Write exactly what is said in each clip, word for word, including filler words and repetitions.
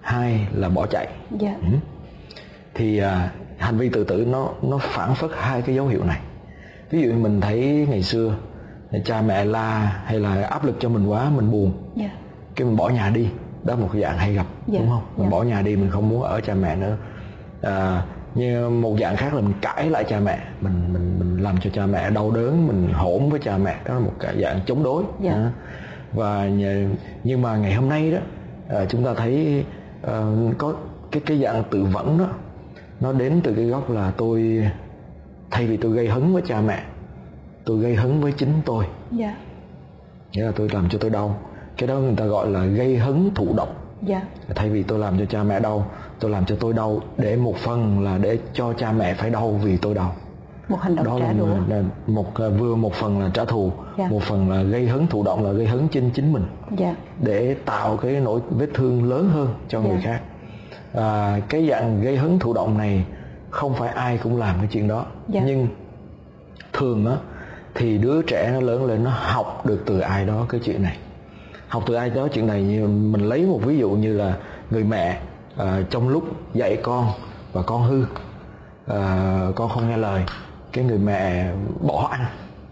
hai là bỏ chạy. Dạ. Ừ. Thì à, hành vi tự tử nó nó phản phất hai cái dấu hiệu này. Ví dụ mình thấy ngày xưa cha mẹ la hay là áp lực cho mình quá, mình buồn, dạ. cái mình bỏ nhà đi, đó là một cái dạng hay gặp, dạ. đúng không? Mình dạ. bỏ nhà đi, mình không muốn ở cha mẹ nữa. À, như một dạng khác là mình cãi lại cha mẹ, mình mình mình làm cho cha mẹ đau đớn, mình hỗn với cha mẹ, đó là một cái dạng chống đối. dạ. à, và nhưng mà ngày hôm nay đó, à, chúng ta thấy à, có cái cái dạng tự vẫn đó, nó đến từ cái góc là tôi, thay vì tôi gây hấn với cha mẹ, tôi gây hấn với chính tôi. dạ. Nghĩa là tôi làm cho tôi đau, cái đó người ta gọi là gây hấn thụ động. dạ. Thay vì tôi làm cho cha mẹ đau, tôi làm cho tôi đau, để một phần là để cho cha mẹ phải đau vì tôi đau. Một hành động đó trả đũa. là một vừa một phần là trả thù, dạ. một phần là gây hấn thụ động, là gây hấn trên chính mình, dạ. để tạo cái nỗi vết thương lớn hơn cho dạ. người khác. À, cái dạng gây hấn thụ động này không phải ai cũng làm cái chuyện đó. dạ. Nhưng thường á thì đứa trẻ nó lớn lên nó học được từ ai đó cái chuyện này. Học từ ai đó chuyện này, như mình lấy một ví dụ như là người mẹ à, trong lúc dạy con và con hư, à, con không nghe lời, cái người mẹ bỏ ăn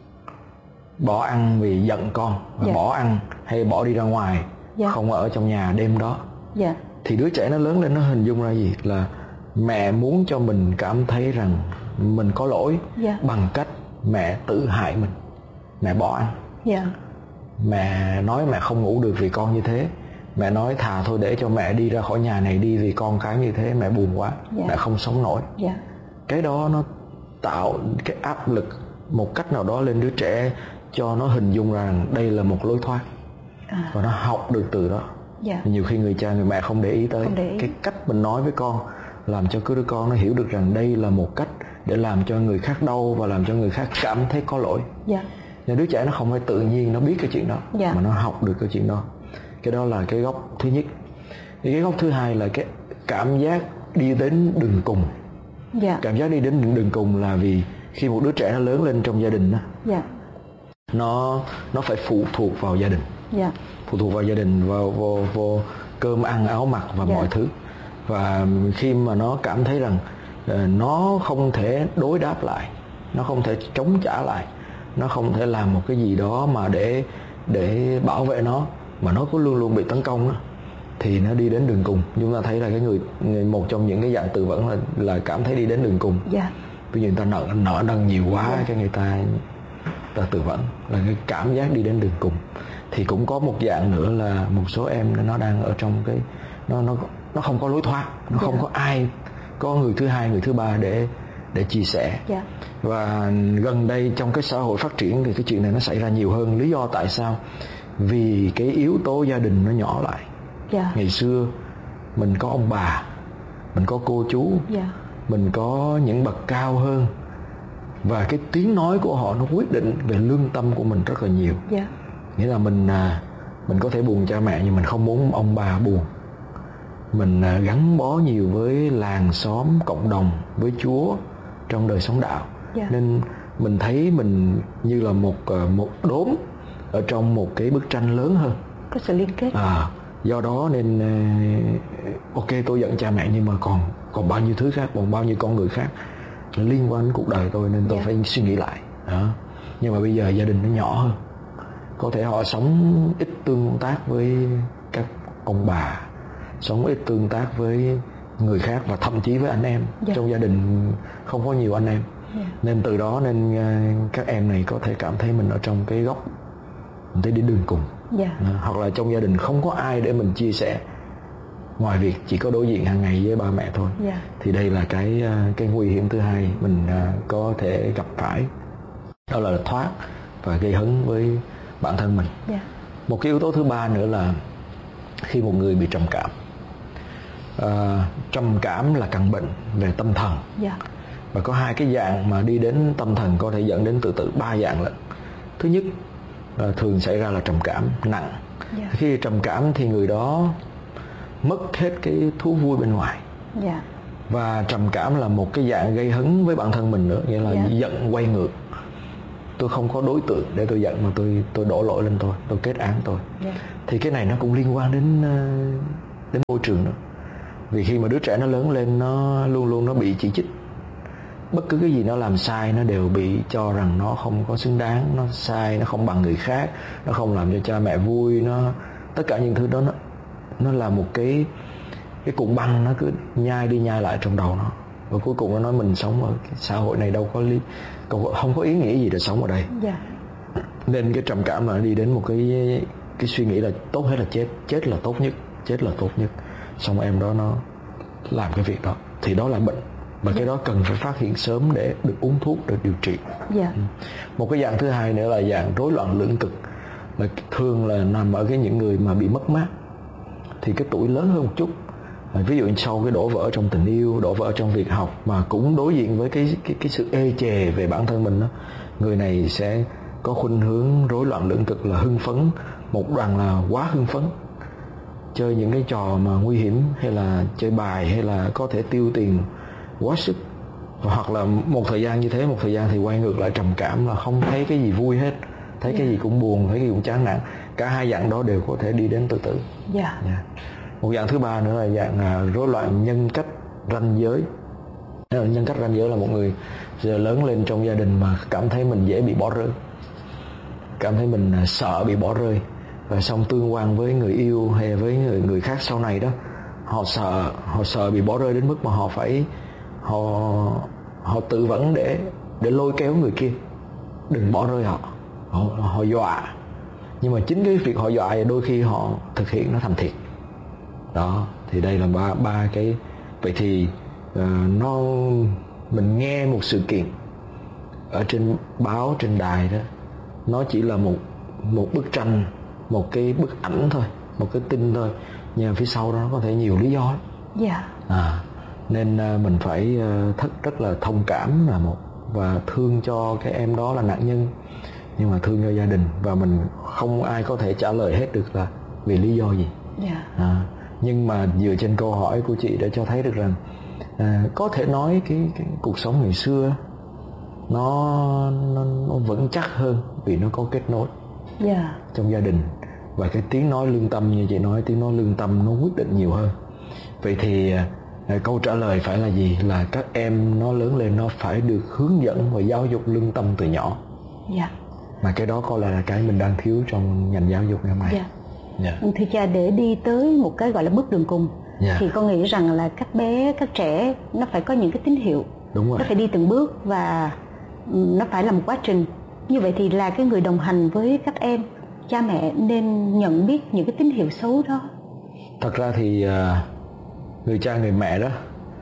bỏ ăn vì giận con, và dạ. bỏ ăn hay bỏ đi ra ngoài, dạ. không ở trong nhà đêm đó. dạ. Thì đứa trẻ nó lớn lên nó hình dung ra gì? Là mẹ muốn cho mình cảm thấy rằng mình có lỗi, dạ. bằng cách mẹ tự hại mình, mẹ bỏ ăn. dạ. Mẹ nói mẹ không ngủ được vì con như thế, mẹ nói thà thôi để cho mẹ đi ra khỏi nhà này đi vì con cái như thế, mẹ buồn quá, dạ. mẹ không sống nổi. dạ. Cái đó nó tạo cái áp lực một cách nào đó lên đứa trẻ, cho nó hình dung rằng đây là một lối thoát, à. và nó học được từ đó. dạ. Nhiều khi người cha người mẹ không để ý tới để ý. cái cách mình nói với con, làm cho cái đứa con nó hiểu được rằng đây là một cách để làm cho người khác đau và làm cho người khác cảm thấy có lỗi. dạ. Nên đứa trẻ nó không phải tự nhiên nó biết cái chuyện đó, dạ. mà nó học được cái chuyện đó. Cái đó là cái góc thứ nhất. Thì cái góc thứ hai là cái cảm giác đi đến đường cùng. dạ. Cảm giác đi đến đường cùng là vì khi một đứa trẻ nó lớn lên trong gia đình đó, dạ. nó nó phải phụ thuộc vào gia đình, dạ. phụ thuộc vào gia đình, vào vô, vô cơm ăn áo mặc và dạ. mọi thứ. Và khi mà nó cảm thấy rằng uh, nó không thể đối đáp lại, nó không thể chống trả lại, nó không thể làm một cái gì đó mà để để bảo vệ nó, mà nó cứ luôn luôn bị tấn công đó, thì nó đi đến đường cùng. Chúng ta thấy là cái người, người một trong những cái dạng tự vẫn là là cảm thấy đi đến đường cùng. dạ. Ví dụ người ta nợ nợ nần nhiều quá, dạ. cái người ta ta tự vẫn là cái cảm giác đi đến đường cùng. Thì cũng có một dạng nữa là một số em nó đang ở trong cái nó nó nó không có lối thoát, nó dạ. không có ai, có người thứ hai, người thứ ba để để chia sẻ. dạ. Và gần đây trong cái xã hội phát triển thì cái chuyện này nó xảy ra nhiều hơn. Lý do tại sao? Vì cái yếu tố gia đình nó nhỏ lại. dạ. Ngày xưa mình có ông bà, mình có cô chú, dạ. mình có những bậc cao hơn, và cái tiếng nói của họ nó quyết định về lương tâm của mình rất là nhiều. dạ. Nghĩa là mình mình có thể buồn cha mẹ, nhưng mình không muốn ông bà buồn. Mình gắn bó nhiều với làng xóm, cộng đồng, với Chúa trong đời sống đạo. dạ. Nên mình thấy mình như là một một đốm ở trong một cái bức tranh lớn hơn, có sự liên kết. à, do đó nên ok, tôi giận cha mẹ, nhưng mà còn còn bao nhiêu thứ khác, còn bao nhiêu con người khác liên quan đến cuộc đời tôi, nên tôi dạ. phải suy nghĩ lại đó. Nhưng mà bây giờ gia đình nó nhỏ hơn, có thể họ sống ít tương tác với các ông bà, sống ít tương tác với người khác, và thậm chí với anh em. dạ. Trong gia đình không có nhiều anh em. dạ. Nên từ đó nên các em này có thể cảm thấy mình ở trong cái góc mình thấy đi đường cùng. dạ. à, Hoặc là trong gia đình không có ai để mình chia sẻ, ngoài việc chỉ có đối diện hàng ngày với ba mẹ thôi. dạ. Thì đây là cái cái nguy hiểm thứ hai mình có thể gặp phải, đó là thoát và gây hấn với bản thân mình. dạ. Một cái yếu tố thứ ba nữa là khi một người bị trầm cảm. à, Trầm cảm là căn bệnh về tâm thần. dạ. Và có hai cái dạng mà đi đến tâm thần có thể dẫn đến tự tử, ba dạng lận. Thứ nhất là thường xảy ra là trầm cảm nặng. dạ. Khi trầm cảm thì người đó mất hết cái thú vui bên ngoài. dạ. Và trầm cảm là một cái dạng gây hấn với bản thân mình nữa, nghĩa là dạ. giận quay ngược. Tôi không có đối tượng để tôi giận, mà tôi tôi đổ lỗi lên tôi, tôi kết án tôi. dạ. Thì cái này nó cũng liên quan đến đến môi trường nữa. Vì khi mà đứa trẻ nó lớn lên, nó luôn luôn nó bị chỉ trích. Bất cứ cái gì nó làm sai nó đều bị cho rằng nó không có xứng đáng, nó sai, nó không bằng người khác, nó không làm cho cha mẹ vui, nó tất cả những thứ đó nó nó là một cái cái cục băng, nó cứ nhai đi nhai lại trong đầu nó, và cuối cùng nó nói mình sống ở cái xã hội này đâu có lý, không có ý nghĩa gì để sống ở đây. Yeah. Nên cái trầm cảm là nó đi đến một cái cái suy nghĩ là tốt hết là chết, chết là tốt nhất, chết là tốt nhất. Xong em đó nó làm cái việc đó thì đó là bệnh, và cái đó cần phải phát hiện sớm để được uống thuốc, được điều trị. Yeah. Một cái dạng thứ hai nữa là dạng rối loạn lưỡng cực, là thường là nằm ở cái những người mà bị mất mát, thì cái tuổi lớn hơn một chút, ví dụ sau cái đổ vỡ trong tình yêu, đổ vỡ trong việc học, mà cũng đối diện với cái cái cái sự ê chề về bản thân mình đó, người này sẽ có khuynh hướng rối loạn lưỡng cực, là hưng phấn một đoạn là quá hưng phấn, chơi những cái trò mà nguy hiểm, hay là chơi bài, hay là có thể tiêu tiền quá sức, hoặc là một thời gian như thế, một thời gian thì quay ngược lại trầm cảm, là không thấy cái gì vui hết, thấy yeah. cái gì cũng buồn, thấy cái gì cũng chán nản. Cả hai dạng đó đều có thể đi đến tự tử. Yeah. Yeah. Một dạng thứ ba nữa là dạng rối loạn nhân cách ranh giới. Nhân cách ranh giới là một người lớn lên trong gia đình mà cảm thấy mình dễ bị bỏ rơi, cảm thấy mình sợ bị bỏ rơi, và xong tương quan với người yêu hay với người người khác sau này đó, họ sợ họ sợ bị bỏ rơi đến mức mà họ phải họ họ tự vấn để để lôi kéo người kia đừng bỏ rơi họ, họ họ dọa, nhưng mà chính cái việc họ dọa đôi khi họ thực hiện nó thành thiệt. Đó thì đây là ba ba cái. Vậy thì uh, nó mình nghe một sự kiện ở trên báo, trên đài đó, nó chỉ là một một bức tranh, một cái bức ảnh thôi, một cái tin thôi, nhưng mà phía sau đó nó có thể nhiều lý do lắm. Yeah. À, nên uh, mình phải uh, thất rất là thông cảm là một, và thương cho cái em đó là nạn nhân, nhưng mà thương cho gia đình, và mình không ai có thể trả lời hết được là vì lý do gì. Yeah. À, nhưng mà dựa trên câu hỏi của chị đã cho thấy được rằng à, có thể nói cái, cái cuộc sống ngày xưa nó, nó nó vững chắc hơn vì nó có kết nối yeah. trong gia đình, và cái tiếng nói lương tâm như chị nói, tiếng nói lương tâm nó quyết định nhiều hơn. Vậy thì à, câu trả lời phải là gì? Là các em nó lớn lên nó phải được hướng dẫn và giáo dục lương tâm từ nhỏ. Yeah. Mà cái đó có lẽ là cái mình đang thiếu trong ngành giáo dục ngày hôm nay. Yeah. Yeah. Thưa cha, để đi tới một cái gọi là bước đường cùng, yeah. thì con nghĩ rằng là các bé, các trẻ nó phải có những cái tín hiệu. Đúng rồi. Nó phải đi từng bước và nó phải là một quá trình. Như vậy thì là cái người đồng hành với các em, cha mẹ nên nhận biết những cái tín hiệu xấu đó. Thật ra thì người cha người mẹ đó,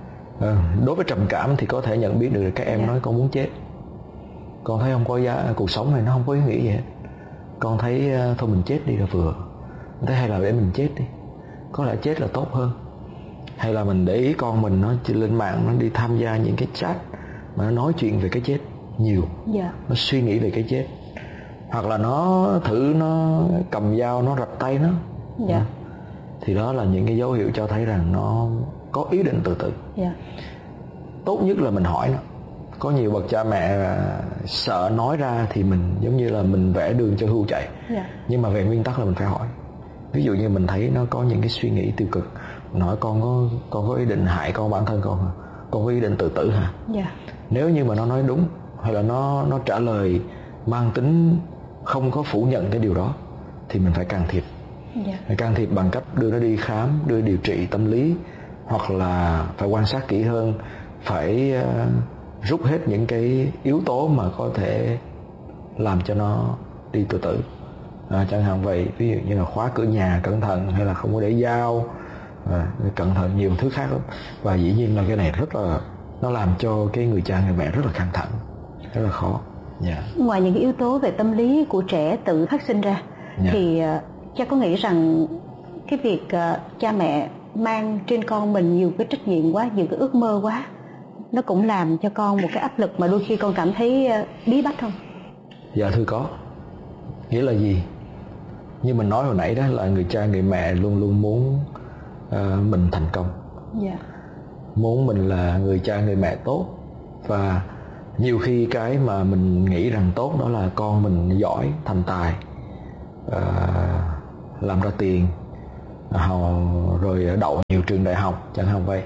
đối với trầm cảm thì có thể nhận biết được các em yeah. nói con muốn chết, con thấy không có giá, cuộc sống này nó không có ý nghĩa gì hết, con thấy thôi mình chết đi là vừa, thế hay là để mình chết đi, có lẽ chết là tốt hơn, hay là mình để ý con mình nó lên mạng, nó đi tham gia những cái chat mà nó nói chuyện về cái chết nhiều, yeah. nó suy nghĩ về cái chết, hoặc là nó thử nó cầm dao nó rạch tay nó, yeah. thì đó là những cái dấu hiệu cho thấy rằng nó có ý định tự tử. Yeah. Tốt nhất là mình hỏi nó. Có nhiều bậc cha mẹ sợ nói ra thì mình giống như là mình vẽ đường cho hươu chạy, yeah. nhưng mà về nguyên tắc là mình phải hỏi. Ví dụ như mình thấy nó có những cái suy nghĩ tiêu cực, mình hỏi con có con có ý định hại con bản thân con hả? Con có ý định tự tử hả? Yeah. Nếu như mà nó nói đúng, hay là nó nó trả lời mang tính không có phủ nhận cái điều đó, thì mình phải can thiệp. Yeah. Phải can thiệp bằng cách đưa nó đi khám, đưa điều trị tâm lý, hoặc là phải quan sát kỹ hơn, phải uh, rút hết những cái yếu tố mà có thể làm cho nó đi tự tử. À, chẳng hạn vậy, ví dụ như là khóa cửa nhà cẩn thận, hay là không có để dao, à, cẩn thận nhiều thứ khác lắm. Và dĩ nhiên là cái này rất là, nó làm cho cái người cha người mẹ rất là căng thẳng, rất là khó. Yeah. Ngoài những cái yếu tố về tâm lý của trẻ tự phát sinh ra, yeah. thì uh, cha có nghĩ rằng cái việc uh, cha mẹ mang trên con mình nhiều cái trách nhiệm quá, nhiều cái ước mơ quá, nó cũng làm cho con một cái áp lực mà đôi khi con cảm thấy uh, bí bách không? Dạ thưa có. Nghĩa là gì? Như mình nói hồi nãy đó, là người cha người mẹ luôn luôn muốn uh, mình thành công, yeah. muốn mình là người cha người mẹ tốt. Và nhiều khi cái mà mình nghĩ rằng tốt đó là con mình giỏi, thành tài, uh, làm ra tiền, rồi đậu nhiều trường đại học chẳng hạn vậy.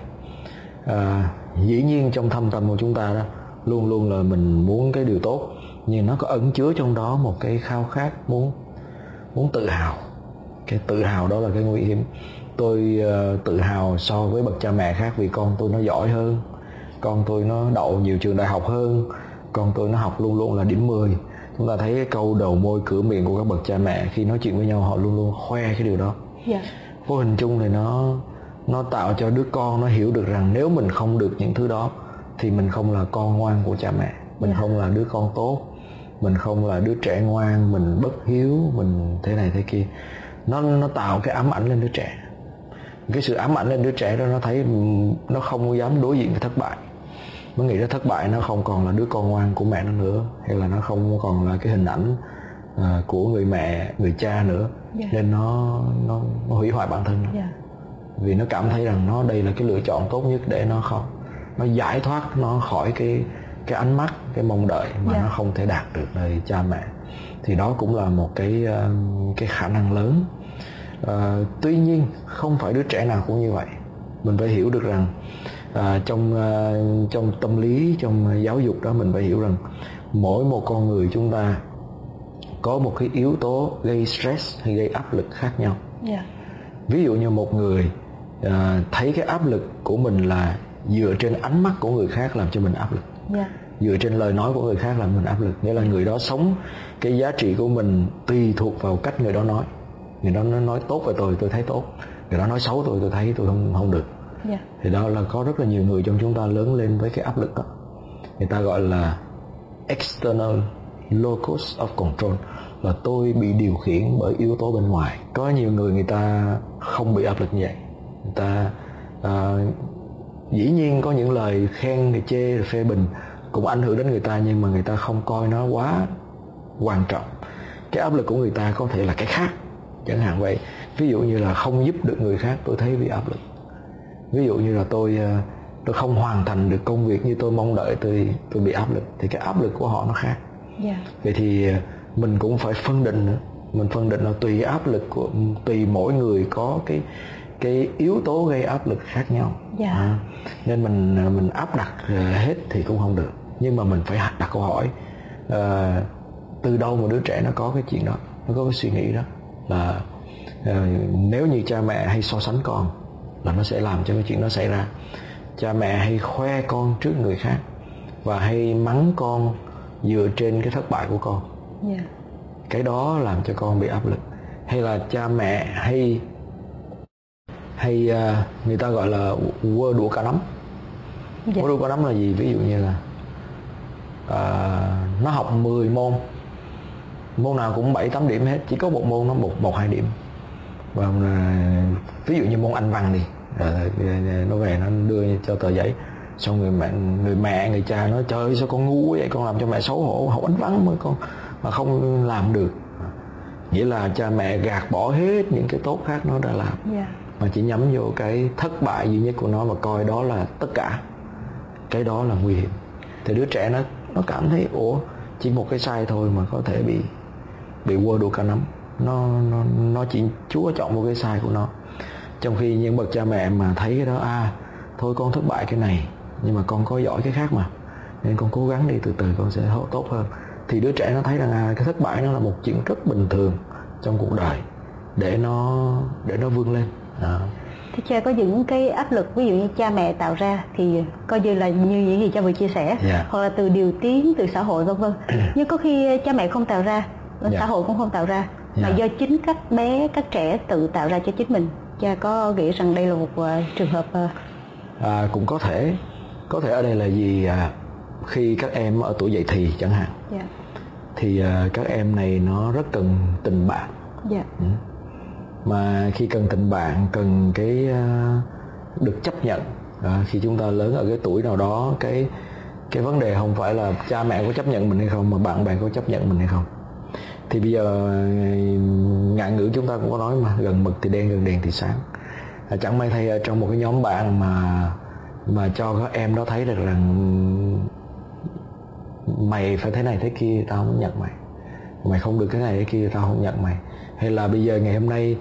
À, dĩ nhiên trong thâm tâm của chúng ta đó luôn luôn là mình muốn cái điều tốt, nhưng nó có ẩn chứa trong đó một cái khao khát muốn muốn tự hào. Cái tự hào đó là cái nguy hiểm. Tôi uh, tự hào so với bậc cha mẹ khác vì con tôi nó giỏi hơn, con tôi nó đậu nhiều trường đại học hơn, con tôi nó học luôn luôn là điểm mười. Chúng ta thấy cái câu đầu môi cửa miệng của các bậc cha mẹ khi nói chuyện với nhau, họ luôn luôn khoe cái điều đó. Yeah. Vô hình chung thì nó nó tạo cho đứa con nó hiểu được rằng nếu mình không được những thứ đó thì mình không là con ngoan của cha mẹ, mình yeah. không là đứa con tốt, mình không là đứa trẻ ngoan, mình bất hiếu, mình thế này thế kia. Nó nó tạo cái ám ảnh lên đứa trẻ. Cái sự ám ảnh lên đứa trẻ đó, nó thấy nó không dám đối diện với thất bại. Nó nghĩ nó thất bại, nó không còn là đứa con ngoan của mẹ nó nữa, hay là nó không còn là cái hình ảnh uh, của người mẹ, người cha nữa. Yeah. Nên nó, nó nó hủy hoại bản thân nó. Yeah. Vì nó cảm thấy rằng nó đây là cái lựa chọn tốt nhất để nó không nó giải thoát nó khỏi cái cái ánh mắt, cái mong đợi mà yeah. nó không thể đạt được nơi cha mẹ. Thì đó cũng là một cái uh, cái khả năng lớn. Uh, tuy nhiên không phải đứa trẻ nào cũng như vậy. Mình phải hiểu được rằng uh, trong uh, trong tâm lý, trong giáo dục đó, mình phải hiểu rằng mỗi một con người chúng ta có một cái yếu tố gây stress hay gây áp lực khác nhau. Yeah. Ví dụ như một người uh, thấy cái áp lực của mình là dựa trên ánh mắt của người khác làm cho mình áp lực. Yeah. Dựa trên lời nói của người khác làm mình áp lực. Nghĩa là người đó sống cái giá trị của mình tùy thuộc vào cách người đó nói. Người đó nói tốt về tôi, tôi thấy tốt. Người đó nói xấu tôi, tôi thấy tôi không, không được. Yeah. Thì đó là có rất là nhiều người trong chúng ta lớn lên với cái áp lực đó. Người ta gọi là external locus of control, là tôi bị điều khiển bởi yếu tố bên ngoài. Có nhiều người người ta không bị áp lực như vậy. Người ta uh, dĩ nhiên có những lời khen, người chê, phê bình cũng ảnh hưởng đến người ta, nhưng mà người ta không coi nó quá quan trọng. Cái áp lực của người ta có thể là cái khác, chẳng hạn vậy. Ví dụ như là không giúp được người khác, tôi thấy bị áp lực. Ví dụ như là tôi tôi không hoàn thành được công việc như tôi mong đợi, tôi tôi bị áp lực. Thì cái áp lực của họ nó khác. Yeah. Vậy thì mình cũng phải phân định nữa. Mình phân định là tùy áp lực của tùy mỗi người có cái cái yếu tố gây áp lực khác nhau. Yeah. À, nên mình mình áp đặt hết thì cũng không được. Nhưng mà mình phải đặt câu hỏi uh, từ đâu mà đứa trẻ nó có cái chuyện đó, nó có cái suy nghĩ đó là uh, nếu như cha mẹ hay so sánh con là nó sẽ làm cho cái chuyện đó xảy ra. Cha mẹ hay khoe con trước người khác và hay mắng con dựa trên cái thất bại của con. Yeah. Cái đó làm cho con bị áp lực. Hay là cha mẹ hay hay uh, người ta gọi là quơ đũa cả nắm. Yeah. Quơ đũa cả nắm là gì? Ví dụ như là uh, nó học mười môn, môn nào cũng bảy tám điểm hết, chỉ có một môn nó một một hai điểm. Và uh, ví dụ như môn Anh văn đi, uh, nó về nó đưa cho tờ giấy, xong người mẹ người mẹ người cha nói trời ơi sao con ngu vậy, con làm cho mẹ xấu hổ, học Anh văn mà con mà không làm được. Nghĩa là cha mẹ gạt bỏ hết những cái tốt khác nó đã làm. Yeah. Mà chỉ nhắm vô cái thất bại duy nhất của nó và coi đó là tất cả. Cái đó là nguy hiểm. Thì đứa trẻ nó nó cảm thấy ủa chỉ một cái sai thôi mà có thể bị bị quơ đũa cả nắm. Nó nó nó chỉ chúa chọn một cái sai của nó. Trong khi những bậc cha mẹ mà thấy cái đó, à thôi con thất bại cái này nhưng mà con có giỏi cái khác mà, nên con cố gắng đi, từ từ con sẽ tốt hơn. Thì đứa trẻ nó thấy rằng à, cái thất bại nó là một chuyện rất bình thường trong cuộc đời để nó để nó vươn lên. À. Thế cha có những cái áp lực ví dụ như cha mẹ tạo ra thì coi như là như những gì cha vừa chia sẻ, yeah. hoặc là từ điều tiếng, từ xã hội vân vân. Nhưng có khi cha mẹ không tạo ra, yeah. xã hội cũng không tạo ra, mà yeah. do chính các bé, các trẻ tự tạo ra cho chính mình. Cha có nghĩ rằng đây là một uh, trường hợp uh... à, cũng có thể có thể ở đây là gì, à, khi các em ở tuổi dậy thì chẳng hạn, yeah. thì uh, các em này nó rất cần tình bạn. Yeah. Ừ. Mà khi cần tình bạn, cần cái uh, được chấp nhận. À, khi chúng ta lớn ở cái tuổi nào đó, cái cái vấn đề không phải là cha mẹ có chấp nhận mình hay không, mà bạn bè có chấp nhận mình hay không. Thì bây giờ ngạn ngữ chúng ta cũng có nói mà, gần mực thì đen, gần đèn thì sáng. À, chẳng may thay ở trong một cái nhóm bạn mà mà cho các em đó thấy được rằng mày phải thế này thế kia, tao không nhận mày, mày không được cái này cái kia, tao không nhận mày. Hay là bây giờ ngày hôm nay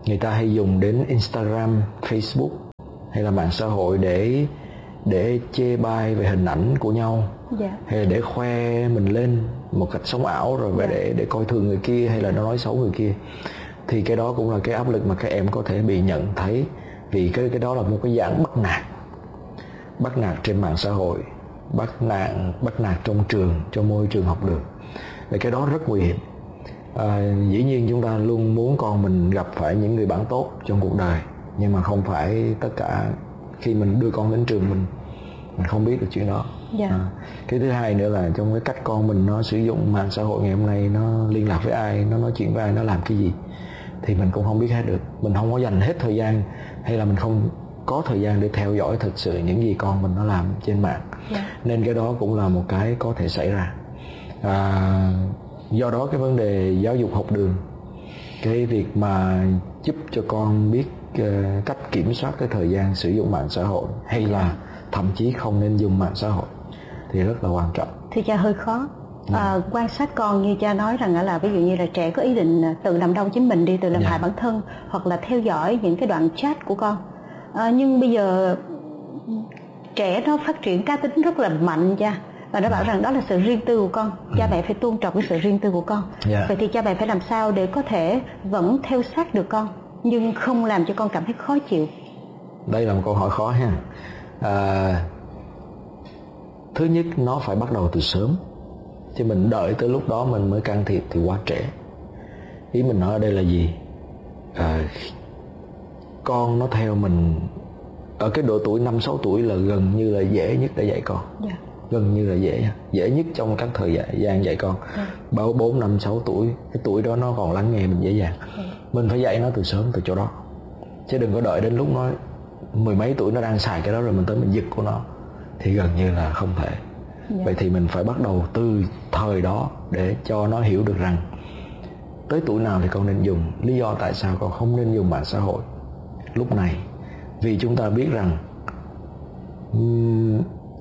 người ta hay dùng đến Instagram, Facebook hay là mạng xã hội để để chê bai về hình ảnh của nhau, yeah. hay là để khoe mình lên một cách sống ảo rồi yeah. để để coi thường người kia hay là nó nói xấu người kia. Thì cái đó cũng là cái áp lực mà các em có thể bị nhận thấy, vì cái cái đó là một cái dạng bắt nạt, bắt nạt trên mạng xã hội, bắt nạt bắt nạt trong trường, trong môi trường học đường. Và cái đó rất nguy hiểm. À, dĩ nhiên chúng ta luôn muốn con mình gặp phải những người bạn tốt trong cuộc đời, nhưng mà không phải tất cả khi mình đưa con đến trường mình mình không biết được chuyện đó. Yeah. À, cái thứ hai nữa là trong cái cách con mình nó sử dụng mạng xã hội ngày hôm nay, nó liên lạc với ai, nó nói chuyện với ai, nó làm cái gì thì mình cũng không biết hết được. Mình không có dành hết thời gian, hay là mình không có thời gian để theo dõi thực sự những gì con mình nó làm trên mạng. Yeah. Nên cái đó cũng là một cái có thể xảy ra. À, do đó cái vấn đề giáo dục học đường, cái việc mà giúp cho con biết uh, cách kiểm soát cái thời gian sử dụng mạng xã hội, hay là thậm chí không nên dùng mạng xã hội, thì rất là quan trọng. Thưa cha, hơi khó. À, quan sát con như cha nói rằng là ví dụ như là trẻ có ý định tự làm đau chính mình đi, tự làm yeah. hại bản thân, hoặc là theo dõi những cái đoạn chat của con. À, nhưng bây giờ trẻ nó phát triển cá tính rất là mạnh cha, và nó bảo rằng đó là sự riêng tư của con, cha mẹ phải tôn trọng cái sự riêng tư của con. Yeah. Vậy thì cha mẹ phải làm sao để có thể vẫn theo sát được con nhưng không làm cho con cảm thấy khó chịu? Đây là một câu hỏi khó ha. À, thứ nhất, nó phải bắt đầu từ sớm, chứ mình đợi tới lúc đó mình mới can thiệp thì quá trễ. Ý mình nói ở đây là gì? À, con nó theo mình ở cái độ tuổi năm sáu tuổi là gần như là dễ nhất để dạy con. Yeah. Gần như là dễ dễ nhất trong các thời gian dạy con. Yeah. Bảo bốn năm sáu tuổi, cái tuổi đó nó còn lắng nghe mình dễ dàng. Yeah. Mình phải dạy nó từ sớm, từ chỗ đó, chứ đừng có đợi đến lúc nó mười mấy tuổi nó đang xài cái đó rồi mình tới mình giật của nó, thì gần như là không thể. Yeah. Vậy thì mình phải bắt đầu từ thời đó để cho nó hiểu được rằng tới tuổi nào thì con nên dùng, lý do tại sao con không nên dùng mạng xã hội lúc này. Vì chúng ta biết rằng um,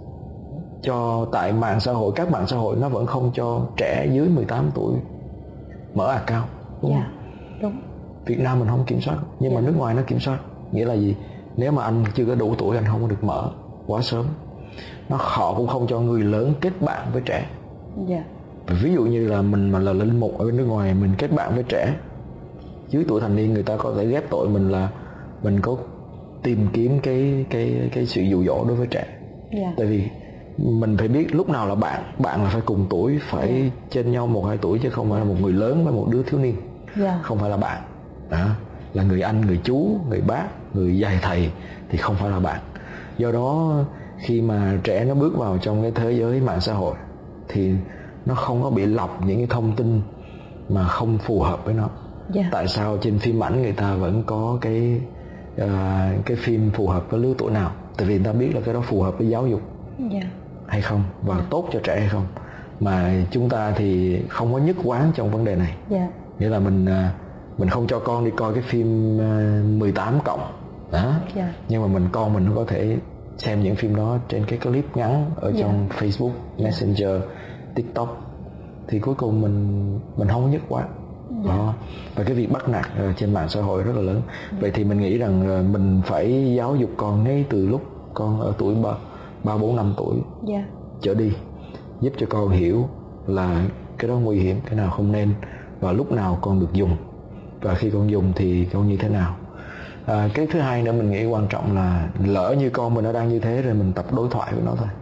cho tại mạng xã hội, các mạng xã hội nó vẫn không cho trẻ dưới mười tám tuổi mở account, đúng yeah. không? Đúng. Việt Nam mình không kiểm soát, nhưng yeah. mà nước ngoài nó kiểm soát. Nghĩa là gì? Nếu mà anh chưa có đủ tuổi, anh không có được mở quá sớm. Nó họ cũng không cho người lớn kết bạn với trẻ. Yeah. Ví dụ như là mình mà là linh mục ở bên nước ngoài, mình kết bạn với trẻ dưới tuổi thành niên, người ta có thể ghép tội mình là mình có tìm kiếm cái cái cái sự dụ dỗ đối với trẻ. Yeah. Tại vì mình phải biết lúc nào là bạn, bạn là phải cùng tuổi, phải yeah. trên nhau một hai tuổi, chứ không phải là một người lớn với một đứa thiếu niên. Yeah. Không phải là bạn. Đó, là người anh, người chú, người bác, người dạy thầy thì không phải là bạn. Do đó khi mà trẻ nó bước vào trong cái thế giới mạng xã hội thì nó không có bị lọc những cái thông tin mà không phù hợp với nó. Yeah. Tại sao trên phim ảnh người ta vẫn có cái uh, cái phim phù hợp với lứa tuổi nào? Tại vì người ta biết là cái đó phù hợp với giáo dục. Yeah. hay không và yeah. tốt cho trẻ hay không. Mà chúng ta thì không có nhất quán trong vấn đề này. Yeah. Nghĩa là mình mình không cho con đi coi cái phim mười tám cộng đó. Yeah. Nhưng mà mình con mình nó có thể xem những phim đó trên cái clip ngắn ở yeah. trong Facebook, Messenger, yeah. TikTok. Thì cuối cùng mình mình không có nhất quán. Yeah. Đó. Và cái việc bắt nạt trên mạng xã hội rất là lớn. Yeah. Vậy thì mình nghĩ rằng mình phải giáo dục con ngay từ lúc con ở tuổi ba ba bốn năm tuổi yeah. trở đi, giúp cho con hiểu là cái đó nguy hiểm, cái nào không nên, và lúc nào con được dùng, và khi con dùng thì con như thế nào. À, cái thứ hai nữa mình nghĩ quan trọng là lỡ như con mình nó đang như thế rồi, mình tập đối thoại với nó thôi.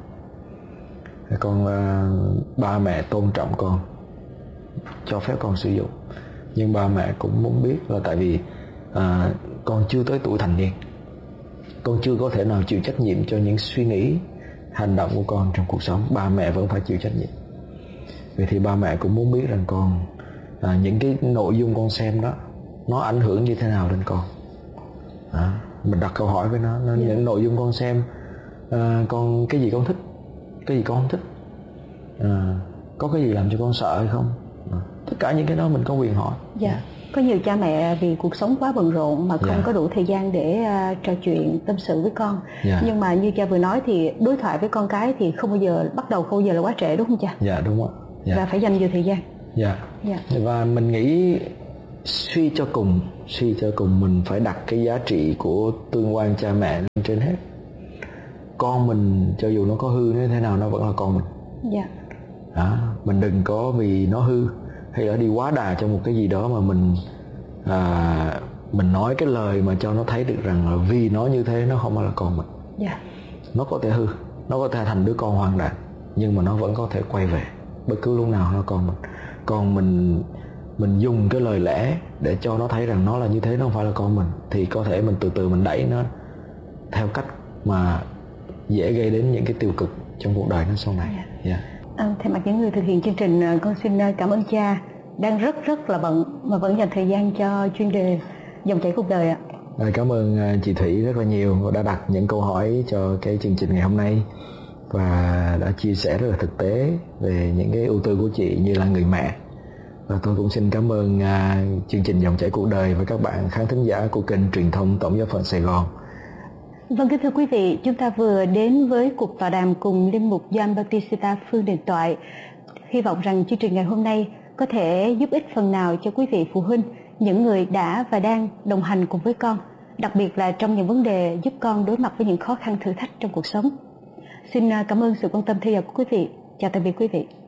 Con à, ba mẹ tôn trọng con, cho phép con sử dụng, nhưng ba mẹ cũng muốn biết là tại vì à, con chưa tới tuổi thành niên, con chưa có thể nào chịu trách nhiệm cho những suy nghĩ, hành động của con trong cuộc sống. Ba mẹ vẫn phải chịu trách nhiệm. Vậy thì ba mẹ cũng muốn biết rằng con à, những cái nội dung con xem đó nó ảnh hưởng như thế nào đến con. À, mình đặt câu hỏi với nó, nó yeah. những nội dung con xem à, con cái gì con thích, cái gì con không thích, à, có cái gì làm cho con sợ hay không. À, tất cả những cái đó mình có quyền hỏi. Dạ. Yeah. Có nhiều cha mẹ vì cuộc sống quá bận rộn mà không yeah. có đủ thời gian để uh, trò chuyện, tâm sự với con. Yeah. Nhưng mà như cha vừa nói thì đối thoại với con cái thì không bao giờ, bắt đầu không bao giờ là quá trễ, đúng không cha? Dạ yeah, đúng ạ. Yeah. Và phải dành nhiều thời gian. Dạ. Yeah. Yeah. Và mình nghĩ suy cho cùng suy cho cùng mình phải đặt cái giá trị của tương quan cha mẹ lên trên hết. Con mình cho dù nó có hư như thế nào nó vẫn là con mình. Dạ. Đó, mình đừng có vì nó hư hay là đi quá đà trong một cái gì đó mà mình à, mình nói cái lời mà cho nó thấy được rằng là vì nó như thế nó không phải là con mình. Dạ. Nó có thể hư, nó có thể thành đứa con hoang đản, nhưng mà nó vẫn có thể quay về bất cứ lúc nào nó là con mình. Còn mình mình dùng cái lời lẽ để cho nó thấy rằng nó là như thế, nó không phải là con mình, thì có thể mình từ từ mình đẩy nó theo cách mà dễ gây đến những cái tiêu cực trong cuộc đời nó sau này. Yeah. Yeah. À, thay mặt những người thực hiện chương trình, con xin cảm ơn cha đang rất rất là bận mà vẫn dành thời gian cho chuyên đề Dòng chảy cuộc đời ạ. À, cảm ơn chị Thủy rất là nhiều đã đặt những câu hỏi cho cái chương trình ngày hôm nay và đã chia sẻ rất là thực tế về những cái ưu tư của chị như là người mẹ. Và tôi cũng xin cảm ơn uh, chương trình Dòng chảy cuộc đời và các bạn khán thính giả của kênh truyền thông Tổng giáo phận Sài Gòn. Vâng, kính thưa quý vị, chúng ta vừa đến với cuộc tọa đàm cùng linh mục Gioan Bautista Phương Đình Toại. Hy vọng rằng chương trình ngày hôm nay có thể giúp ích phần nào cho quý vị phụ huynh, những người đã và đang đồng hành cùng với con, đặc biệt là trong những vấn đề giúp con đối mặt với những khó khăn thử thách trong cuộc sống. Xin cảm ơn sự quan tâm theo dõi của quý vị. Chào tạm biệt quý vị.